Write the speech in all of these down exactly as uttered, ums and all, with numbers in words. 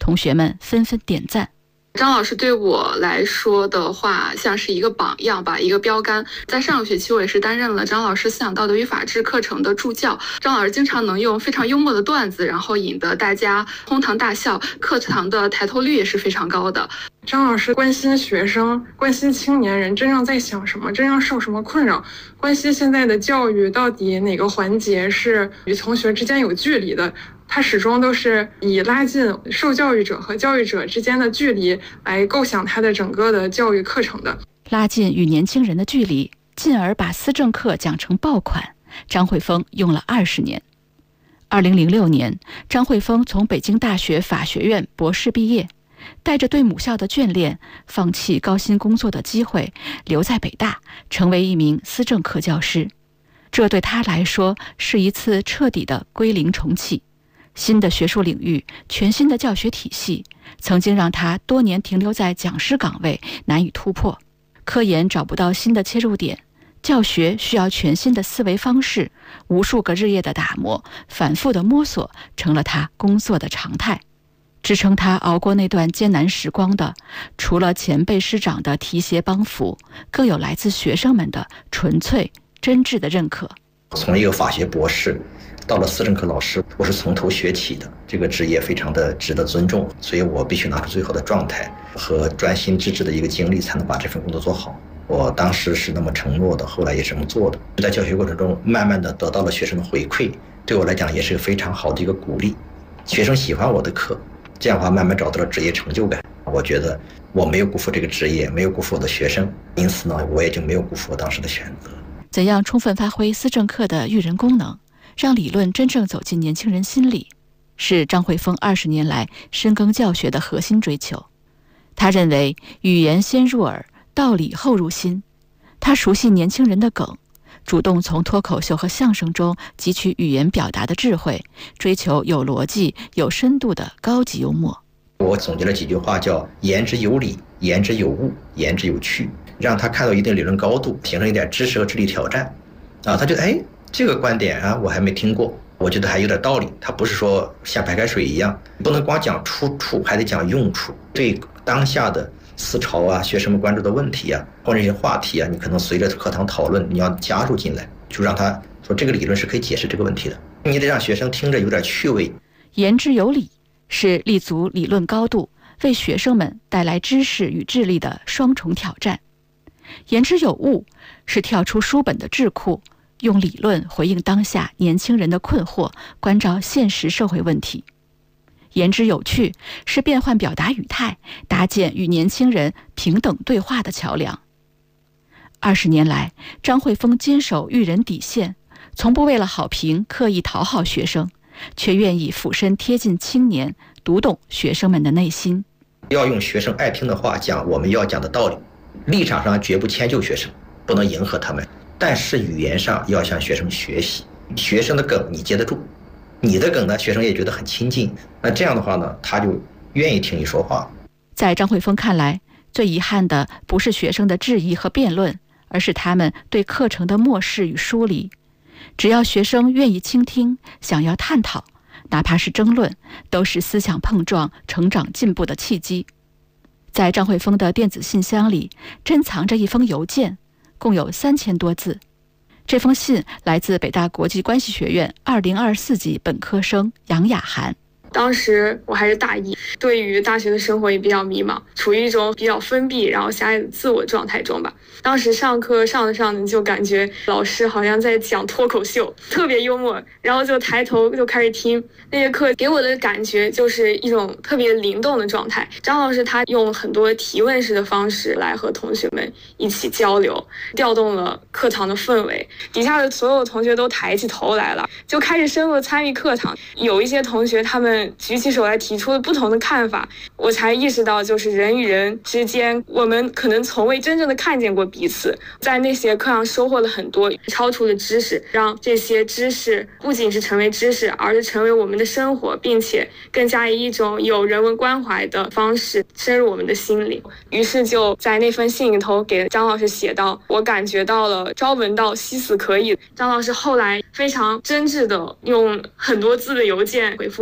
同学们纷纷点赞。 张老师对我来说的话，像是一个榜样吧，一个标杆。在上个学期，我也是担任了张老师思想道德与法治课程的助教。张老师经常能用非常幽默的段子，然后引得大家哄堂大笑，课堂的抬头率也是非常高的。 张老师关心学生，关心青年人真正在想什么，真正受什么困扰，关心现在的教育到底哪个环节是与同学之间有距离的。他始终都是以拉近受教育者和教育者之间的距离来构想他的整个的教育课程的。 拉近与年轻人的距离，进而把思政课讲成爆款，张惠峰用了二十年。二零零六年，张惠峰从北京大学法学院博士毕业，带着对母校的眷恋，放弃高薪工作的机会，留在北大，成为一名思政课教师。这对他来说是一次彻底的归零重启。新的学术领域，全新的教学体系，曾经让他多年停留在讲师岗位，难以突破。科研找不到新的切入点，教学需要全新的思维方式，无数个日夜的打磨，反复的摸索，成了他工作的常态。支撑他熬过那段艰难时光的，除了前辈师长的提携帮扶，更有来自学生们的纯粹真挚的认可。 从一个法学博士到了思政课老师，我是从头学起的，这个职业非常的值得尊重，所以我必须拿出最好的状态和专心致志的一个精力，才能把这份工作做好。我当时是那么承诺的，后来也是这么做的。在教学过程中，慢慢的得到了学生的回馈，对我来讲也是个非常好的一个鼓励。学生喜欢我的课，这样的话慢慢找到了职业成就感。我觉得我没有辜负这个职业，没有辜负我的学生，因此呢，我也就没有辜负我当时的选择。 怎样充分发挥思政课的育人功能，让理论真正走进年轻人心里，是张惠峰二十年来深耕教学的核心追求。他认为语言先入耳，道理后入心。他熟悉年轻人的梗，主动从脱口秀和相声中汲取语言表达的智慧，追求有逻辑、有深度的高级幽默。 我总结了几句话，叫言之有理，言之有物，言之有趣，让他看到一定理论高度，形成一点知识和智力挑战啊，他觉得哎，这个观点啊我还没听过，我觉得还有点道理。他不是说像白开水一样，不能光讲出处，还得讲用处。对当下的思潮啊，学生们关注的问题啊，或者一些话题啊，你可能随着课堂讨论，你要加入进来，就让他说这个理论是可以解释这个问题的。你得让学生听着有点趣味。 言之有理是立足理论高度，为学生们带来知识与智力的双重挑战。言之有物是跳出书本的智库，用理论回应当下年轻人的困惑，关照现实社会问题。言之有趣是变换表达语态，搭建与年轻人平等对话的桥梁。二十年来，张惠峰坚守育人底线，从不为了好评刻意讨好学生，却愿意俯身贴近青年，读懂学生们的内心。 要用学生爱听的话讲我们要讲的道理，立场上绝不迁就学生，不能迎合他们，但是语言上要向学生学习。学生的梗你接得住，你的梗呢，学生也觉得很亲近，那这样的话呢，他就愿意听你说话。 在张惠峰看来，最遗憾的不是学生的质疑和辩论，而是他们对课程的漠视与疏离。只要学生愿意倾听，想要探讨，哪怕是争论，都是思想碰撞、成长进步的契机。在张惠峰的电子信箱里，珍藏着一封邮件，共有三千多字。这封信来自北大国际关系学院二零二四级本科生杨雅涵。 当时我还是大一，对于大学的生活也比较迷茫，处于一种比较封闭然后狭隘的自我状态中吧。当时上课上着上着就感觉老师好像在讲脱口秀，特别幽默，然后就抬头就开始听。那节课给我的感觉就是一种特别灵动的状态。张老师他用很多提问式的方式来和同学们一起交流，调动了课堂的氛围，底下的所有同学都抬起头来了，就开始深入参与课堂。有一些同学他们举起手来提出了不同的看法，我才意识到就是人与人之间，我们可能从未真正的看见过彼此。在那些课上收获了很多超出的知识，让这些知识不仅是成为知识，而是成为我们的生活，并且更加以一种有人文关怀的方式深入我们的心里。于是就在那封信里头给张老师写道，我感觉到了朝闻道夕死可以。张老师后来非常真挚的用很多字的邮件回复我，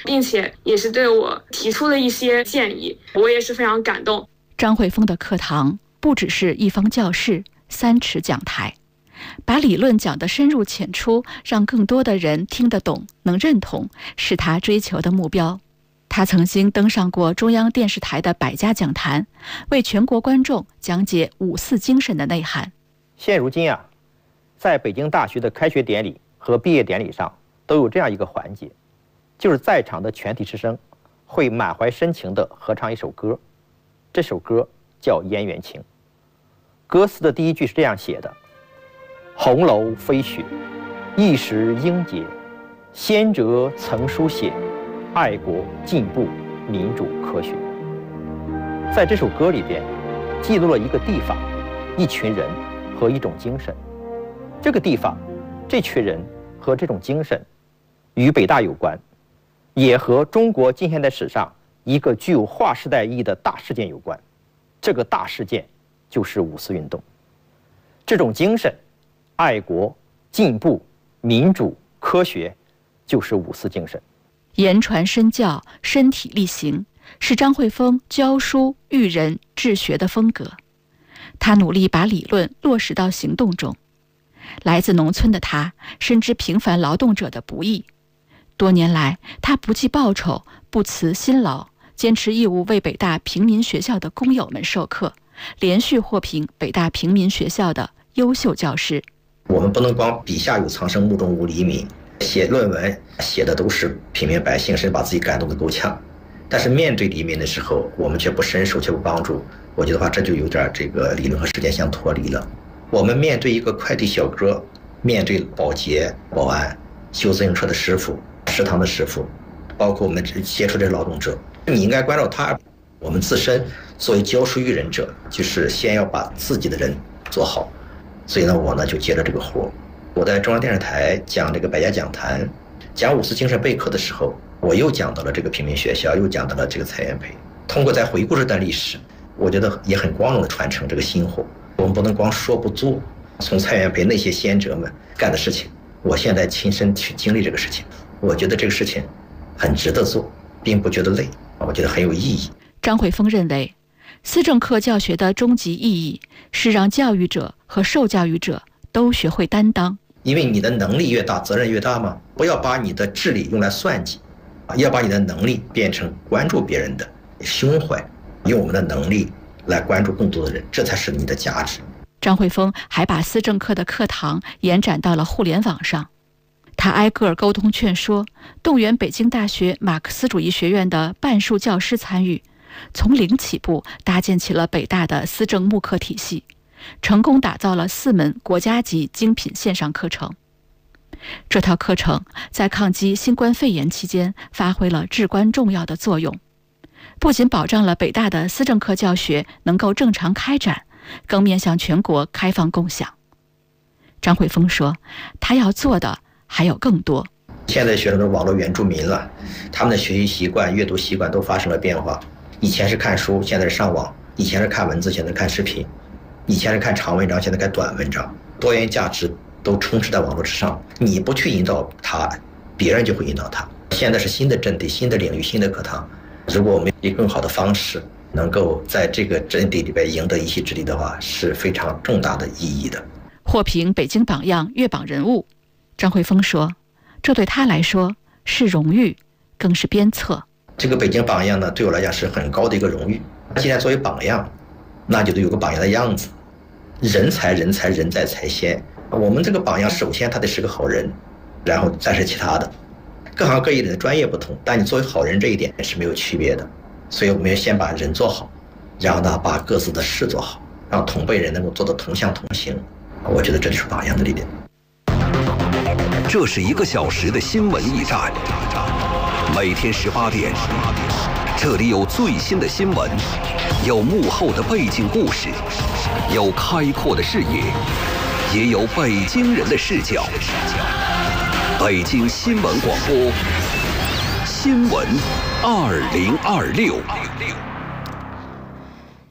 并且也是对我提出了一些建议，我也是非常感动。 张惠峰的课堂不只是一方教室、三尺讲台，把理论讲得深入浅出，让更多的人听得懂、能认同，是他追求的目标。他曾经登上过中央电视台的百家讲坛，为全国观众讲解五四精神的内涵。 现如今啊，在北京大学的开学典礼和毕业典礼上，都有这样一个环节，就是在场的全体师生会满怀深情地合唱一首歌，这首歌叫《燕园情》。歌词的第一句是这样写的：红楼飞雪，一时英杰，先哲曾书写，爱国进步民主科学。在这首歌里边，记录了一个地方、一群人和一种精神。这个地方、这群人和这种精神，与北大有关，也和中国近现代史上一个具有划时代意义的大事件有关。这个大事件就是五四运动。这种精神，爱国、进步、民主、科学，就是五四精神。 言传身教，身体力行，是张惠峰教书育人治学的风格。他努力把理论落实到行动中。来自农村的他，深知平凡劳动者的不易。多年来，他不计报酬，不辞辛劳，坚持义务为北大平民学校的工友们授课，连续获评北大平民学校的优秀教师。 我们不能光笔下有苍生，目中无黎民，写论文写的都是平民百姓，甚至把自己感动得够呛。但是面对黎民的时候，我们却不伸手，却不帮助。我觉得话，这就有点这个理论和实践相脱离了。我们面对一个快递小哥，面对保洁、保安、修自行车的师傅、食堂的师傅，包括我们接触这些劳动者，你应该关照他。我们自身作为教书育人者，就是先要把自己的人做好。所以呢，我呢就接了这个活。我在中央电视台讲这个百家讲坛，讲五四精神备课的时候，我又讲到了这个平民学校，又讲到了这个蔡元培。通过在回顾这段历史，我觉得也很光荣的传承这个薪火。我们不能光说不做。从蔡元培那些先哲们干的事情，我现在亲身去经历这个事情，我觉得这个事情很值得做，并不觉得累，我觉得很有意义。 张惠峰认为，思政课教学的终极意义是让教育者和受教育者都学会担当。 因为你的能力越大，责任越大嘛。不要把你的智力用来算计，要把你的能力变成关注别人的胸怀，用我们的能力来关注更多的人，这才是你的价值。 张惠峰还把思政课的课堂延展到了互联网上，他挨个沟通劝说，动员北京大学马克思主义学院的半数教师参与，从零起步搭建起了北大的思政慕课体系，成功打造了四门国家级精品线上课程。这套课程在抗击新冠肺炎期间发挥了至关重要的作用，不仅保障了北大的思政课教学能够正常开展，更面向全国开放共享。张惠峰说，他要做的还有更多。 现在学生都是网络原住民了，他们的学习习惯、阅读习惯都发生了变化。以前是看书，现在是上网；以前是看文字，现在看视频；以前是看长文章，现在看短文章。多元价值都充斥在网络之上，你不去引导他，别人就会引导他。现在是新的阵地、新的领域、新的课堂。如果我们以更好的方式能够在这个阵地里边赢得一席之地的话，是非常重大的意义的。 获评北京榜样月榜人物，张惠峰说，这对他来说是荣誉，更是鞭策。 这个北京榜样呢，对我来讲是很高的一个荣誉。既然作为榜样，那就得有个榜样的样子。人才人才人在才先，我们这个榜样首先他得是个好人，然后再是其他的。各行各业的专业不同，但你作为好人这一点是没有区别的。所以我们要先把人做好，然后呢把各自的事做好，让同辈人能够做到同向同行。我觉得这就是榜样的力量。 这是一个小时的新闻驿站，每天十八点，这里有最新的新闻，有幕后的背景故事，有开阔的视野，也有北京人的视角。北京新闻广播，新闻二零二六。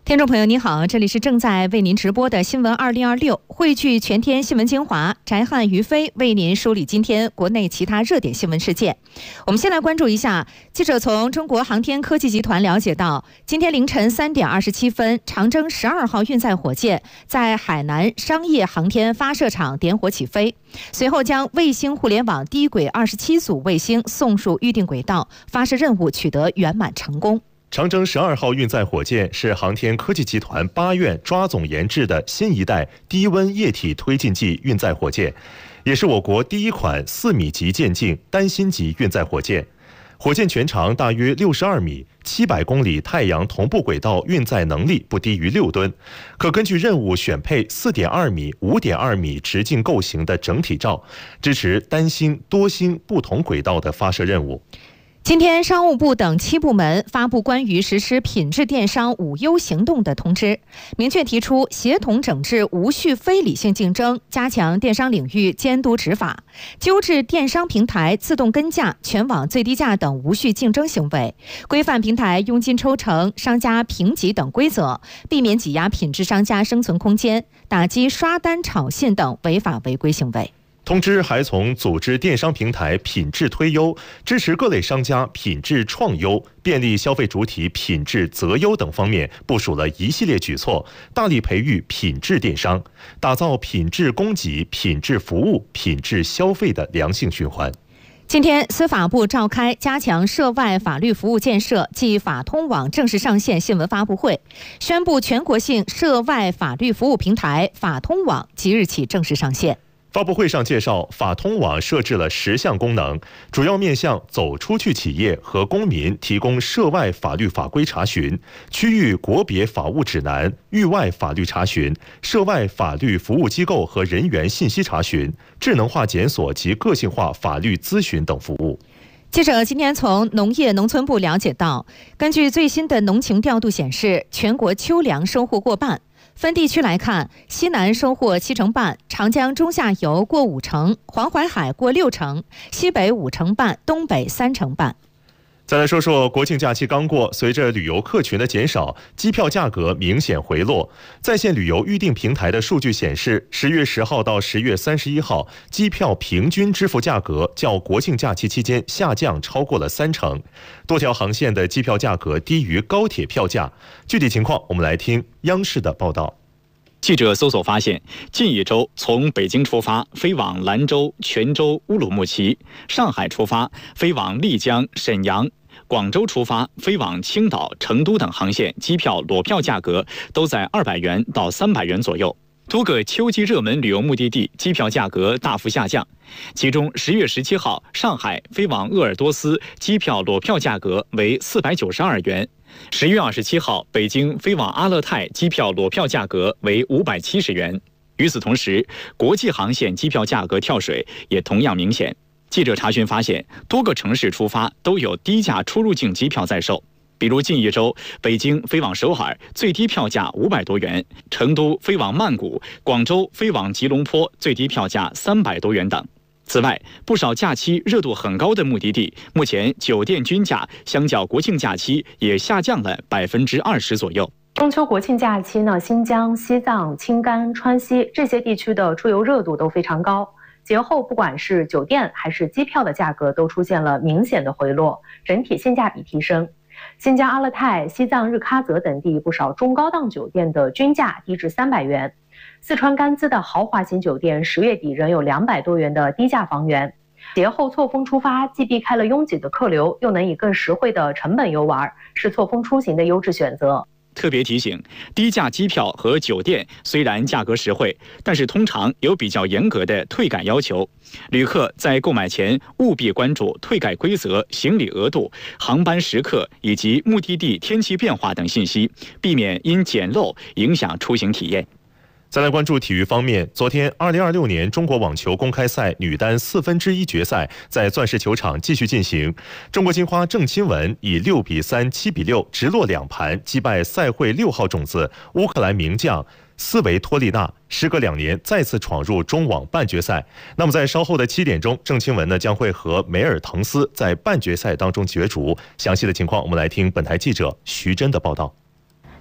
听众朋友您好，这里是正在为您直播的新闻二零二六，汇聚全天新闻精华，翟汉于飞为您梳理今天国内其他热点新闻事件。我们先来关注一下，记者从中国航天科技集团了解到，今天凌晨三点二十七分，长征十二号运载火箭在海南商业航天发射场点火起飞，随后将卫星互联网低轨二十七组卫星送入预定轨道，发射任务取得圆满成功。 长征十二号运载火箭是航天科技集团八院抓总研制的新一代低温液体推进剂运载火箭，也是我国第一款四米级渐进单芯级运载火箭。火箭全长大约六十二米，七百公里太阳同步轨道运载能力不低于六吨，可根据任务选配四点二米、五点二米直径构型的整体罩，支持单芯、多芯不同轨道的发射任务。 今天，商务部等七部门发布关于实施品质电商五优行动的通知，明确提出协同整治无序非理性竞争，加强电商领域监督执法，纠治电商平台自动跟价、全网最低价等无序竞争行为，规范平台佣金抽成、商家评级等规则，避免挤压品质商家生存空间，打击刷单炒信等违法违规行为。 通知还从组织电商平台品质推优、支持各类商家品质创优、便利消费主体品质择优等方面部署了一系列举措，大力培育品质电商，打造品质供给、品质服务、品质消费的良性循环。 今天，司法部召开加强涉外法律服务建设暨法通网正式上线新闻发布会，宣布全国性涉外法律服务平台法通网即日起正式上线。 发布会上介绍，法通网设置了十项功能，主要面向走出去企业和公民提供涉外法律法规查询、区域国别法务指南、域外法律查询、涉外法律服务机构和人员信息查询、智能化检索及个性化法律咨询等服务。 记者今天从农业农村部了解到，根据最新的农情调度显示，全国秋粮收获过半。分地区来看，西南收获七成半，长江中下游过五成，黄淮海过六成，西北五成半，东北三成半。 再来说说国庆假期刚过，随着旅游客群的减少，机票价格明显回落。在线旅游预订平台的数据显示，十月十号到十月三十一号，机票平均支付价格较国庆假期期间下降超过了三成，多条航线的机票价格低于高铁票价。具体情况，我们来听央视的报道。 记者搜索发现，近一周从北京出发飞往兰州、泉州、乌鲁木齐；上海出发飞往丽江、沈阳；广州出发飞往青岛、成都等航线，机票裸票价格都在二百元到三百元左右。多个秋季热门旅游目的地机票价格大幅下降，其中十月十七号上海飞往鄂尔多斯机票裸票价格为四百九十二元。十月二十七号，北京飞往阿勒泰机票裸票价格为五百七十元。与此同时，国际航线机票价格跳水也同样明显。记者查询发现，多个城市出发都有低价出入境机票在售，比如近一周，北京飞往首尔最低票价五百多元，成都飞往曼谷、广州飞往吉隆坡最低票价三百多元等。此外，不少假期热度很高的目的地，目前酒店均价相较国庆假期也下降了百分之二十左右。 中秋国庆假期呢，新疆、西藏、青甘、川西这些地区的出游热度都非常高。节后不管是酒店还是机票的价格都出现了明显的回落，整体性价比提升。新疆阿勒泰、西藏日喀则等地不少中高档酒店的均价低至三百元。四川甘孜的豪华型酒店十月底仍有两百多元的低价房源。节后错峰出发，既避开了拥挤的客流，又能以更实惠的成本游玩，是错峰出行的优质选择。 特别提醒，低价机票和酒店虽然价格实惠，但是通常有比较严格的退改要求。旅客在购买前务必关注退改规则、行李额度、航班时刻以及目的地天气变化等信息，避免因捡漏影响出行体验。 再来关注体育方面，昨天二零二六年中国网球公开赛女单四分之一决赛在钻石球场继续进行，中国金花郑钦文以六比三、七比六直落两盘击败赛会六号种子乌克兰名将斯维托利娜，时隔两年再次闯入中网半决赛。那么在稍后的七点钟，郑钦文呢将会和梅尔滕斯在半决赛当中角逐。详细的情况，我们来听本台记者徐真的报道。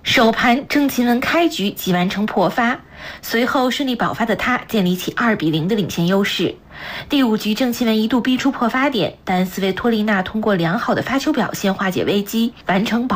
首盘郑钦文开局即完成破发，随后顺利保发的他建立起二比零的领先优势。第五局郑钦文一度逼出破发点，但斯维托利娜通过良好的发球表现化解危机，完成保